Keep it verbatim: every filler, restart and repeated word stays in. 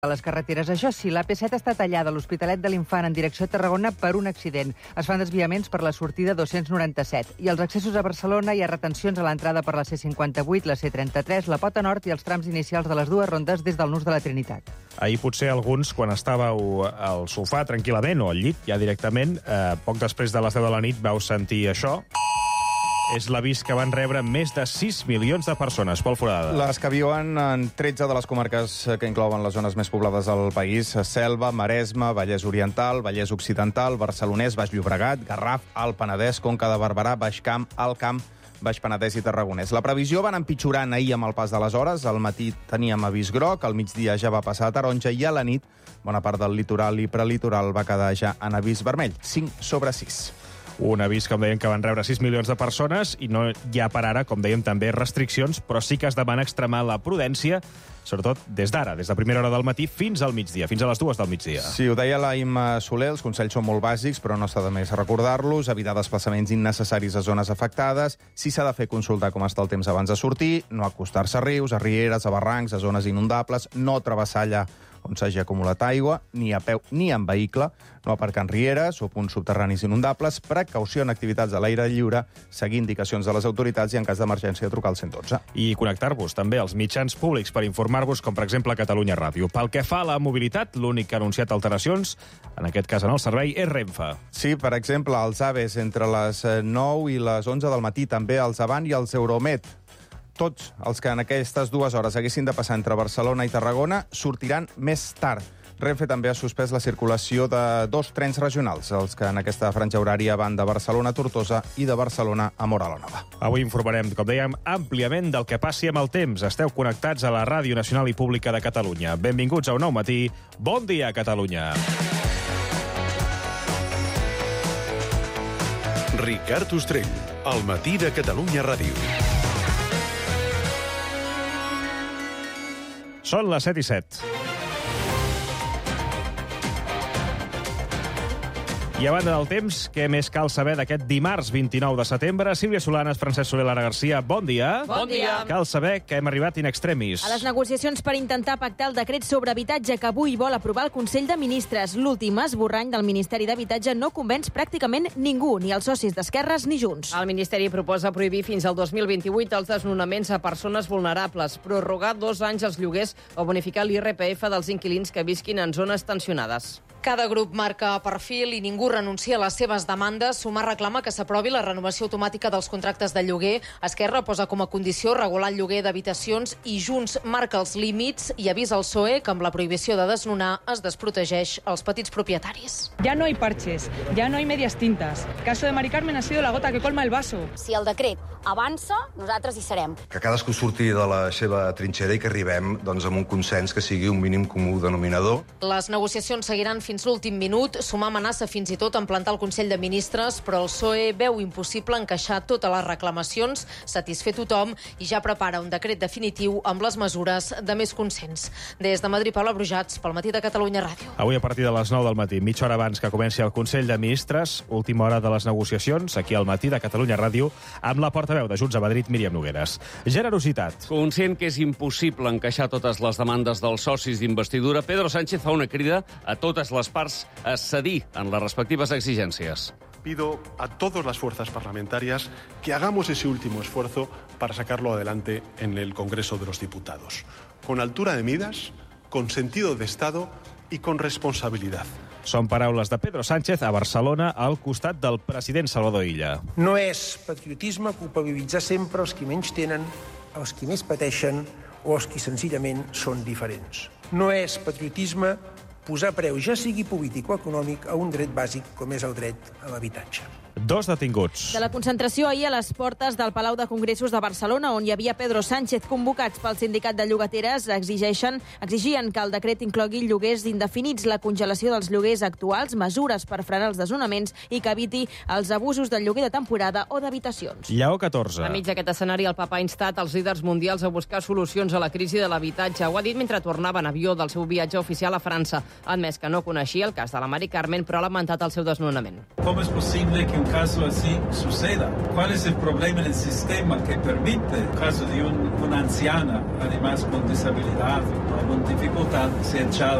a les carreteres. Això sí, l'A P set està tallada a l'Hospitalet de l'Infant en direcció a Tarragona per un accident. Es fan desviaments per la sortida dos-cents noranta-set. I als accessos a Barcelona hi ha retencions a l'entrada per la C cinquanta-vuit, la C trenta-tres, la Pota Nord i els trams inicials de les dues rondes des del Nus de la Trinitat. Ahir potser alguns, quan estàveu al sofà tranquil·lament o al llit ja directament, eh, poc després de les deu de la nit vau sentir això. És l'avís que van rebre més de sis milions de persones. Pol Forada. Les que viuen en tretze de les comarques que inclouen les zones més poblades del país: Selva, Maresme, Vallès Oriental, Vallès Occidental, Barcelonès, Baix Llobregat, Garraf, Alt Penedès, Conca de Barberà, Baix Camp, Alt Camp, Baix Penedès i Tarragonès. La previsió va anar empitjorant ahir amb el pas de les hores. Al matí teníem avís groc, al migdia ja va passar a taronja i a la nit bona part del litoral i prelitoral va quedar ja en avís vermell, cinc sobre sis. Un avís, com dèiem, que van rebre sis milions de persones i no hi ha per ara, com dèiem, també restriccions, però sí que es demana extremar la prudència, sobretot des d'ara, des de primera hora del matí fins al migdia, fins a les dues del migdia. Sí, ho deia la Imma Soler, els consells són molt bàsics, però no està de més recordar-los, evitar desplaçaments innecessaris a zones afectades, si s'ha de fer consultar com està el temps abans de sortir, no acostar-se a rius, a rieres, a barrancs, a zones inundables, no travessar allà on s'hagi acumulat aigua, ni a peu ni en vehicle, no aparcar en rieres o punts subterranis inundables, precaució en activitats a l'aire lliure, seguir indicacions de les autoritats i, en cas d'emergència, trucar al cent i dotze. I connectar-vos també als mitjans públics per informar-vos, com per exemple Catalunya Ràdio. Pel que fa a la mobilitat, l'únic que ha anunciat alteracions, en aquest cas en el servei, és Renfe. Sí, per exemple, els AVEs entre les nou i les onze del matí, també els Avant i els Euromed. Tots els que en aquestes dues hores haguessin de passar entre Barcelona i Tarragona sortiran més tard. Renfe també ha suspès la circulació de dos trens regionals, els que en aquesta franja horària van de Barcelona a Tortosa i de Barcelona a Móra la Nova. Avui informarem, com dèiem, àmpliament del que passi amb el temps. Esteu connectats a la Ràdio Nacional i Pública de Catalunya. Benvinguts a un nou matí. Bon dia, Catalunya. Ricard Ostrell, al matí de Catalunya Ràdio. Són les set i set. I a banda del temps, què més cal saber d'aquest dimarts vint-i-nou de setembre? Sílvia Solanes, Francesc Soler, Lara Garcia, bon dia. Bon dia. Cal saber que hem arribat in extremis. A les negociacions per intentar pactar el decret sobre habitatge que avui vol aprovar el Consell de Ministres. L'últim esborrany del Ministeri d'Habitatge no convenç pràcticament ningú, ni els socis d'Esquerres ni Junts. El Ministeri proposa prohibir fins al dos mil vint-i-vuit els desnonaments a persones vulnerables, prorrogar dos anys els lloguers o bonificar l'I R P F dels inquilins que visquin en zones tensionades. Cada grup marca perfil i ningú renuncia a les seves demandes. Sumar reclama que s'aprovi la renovació automàtica dels contractes de lloguer. Esquerra posa com a condició regular el lloguer d'habitacions i Junts marca els límits i avisa al P S O E que amb la prohibició de desnonar es desprotegeix els petits propietaris. Ya no hay parches, ya no hay medias tintas. El caso de Mari Carmen ha sido la gota que colma el vaso. Si el decret avança, nosaltres hi serem. Que cadascú surti de la seva trinxera i que arribem doncs, amb un consens que sigui un mínim comú denominador. Les negociacions seguiran fins l'últim minut. Sumar amenaça fins i tot en plantar el Consell de Ministres, però el P S O E veu impossible encaixar totes les reclamacions, satisfer tothom i ja prepara un decret definitiu amb les mesures de més consens. Des de Madrid, Paula Brujats, pel matí de Catalunya Ràdio. Avui a partir de les nou del matí, mitja hora abans que comenci el Consell de Ministres, última hora de les negociacions, aquí al matí de Catalunya Ràdio, amb la portaveu de Junts a Madrid, Míriam Nogueras. Generositat. Conscient que és impossible encaixar totes les demandes dels socis d'investidura, Pedro Sánchez fa una crida a totes les parts a cedir en les respectives exigències. Pido a todas las fuerzas parlamentarias que hagamos ese último esfuerzo para sacarlo adelante en el Congreso de los Diputados, con altura de miras, con sentido de Estado y con responsabilidad. Són paraules de Pedro Sánchez a Barcelona al costat del president Salvador Illa. No és patriotisme culpabilitzar sempre els qui menys tenen, els qui més pateixen o els qui senzillament són diferents. No és patriotisme posar preu, ja sigui polític o econòmic, a un dret bàsic com és el dret a l'habitatge. Dos detinguts. De la concentració ahir a les portes del Palau de Congressos de Barcelona, on hi havia Pedro Sánchez, convocats pel sindicat de llogateres, exigeixen, exigien que el decret inclogui lloguers indefinits, la congelació dels lloguers actuals, mesures per frenar els desnonaments i que eviti els abusos del lloguer de temporada o d'habitacions. Lleó catorze. Enmig d'aquest escenari, el papa ha instat els líders mundials a buscar solucions a la crisi de l'habitatge. Ho ha dit mentre tornava en avió del seu viatge oficial a França. Ha admès que no coneixia el cas de la Mari Carmen, però ha lamentat el seu desnonament. ¿Cómo es posible que un caso así suceda? ¿Cuál es el problema en el sistema que permite el caso de un, una anciana, además con disabilidad o con dificultad, ser echada